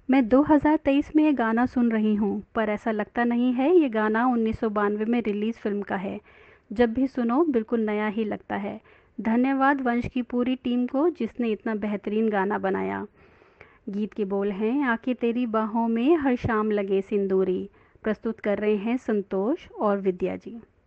मैं 2023 में ये गाना सुन रही हूँ, पर ऐसा लगता नहीं है ये गाना 1992 में रिलीज़ फ़िल्म का है। जब भी सुनो बिल्कुल नया ही लगता है। धन्यवाद वंश की पूरी टीम को जिसने इतना बेहतरीन गाना बनाया। गीत के बोल हैं आके तेरी बाहों में हर शाम लगे सिंदूरी। प्रस्तुत कर रहे हैं संतोष और विद्या जी।